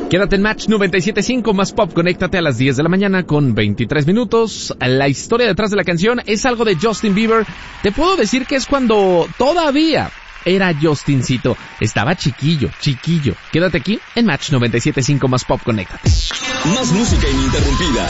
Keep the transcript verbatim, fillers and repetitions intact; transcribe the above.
Quédate en Match noventa y siete punto cinco más pop, conéctate a las diez de la mañana con veintitrés minutos. La historia detrás de la canción es algo de Justin Bieber. Te puedo decir que es cuando todavía era Justincito. Estaba chiquillo, chiquillo. Quédate aquí en Match noventa y siete punto cinco más pop, conéctate. Más música ininterrumpida.